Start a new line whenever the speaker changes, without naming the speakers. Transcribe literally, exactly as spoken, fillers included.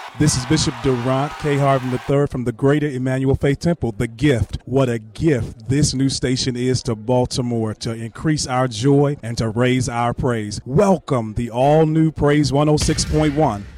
This is Bishop Durant K. Harvin the third from the Greater Emmanuel Faith Temple. The gift. What a gift this new station is to Baltimore to increase our joy and to raise our praise. Welcome the all-new Praise one oh six point one.